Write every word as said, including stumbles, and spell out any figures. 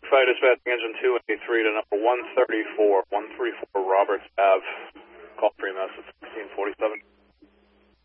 Fire dispatching engine two eighty-three to number one thirty-four, one thirty-four Roberts Ave. Call free message sixteen forty-seven.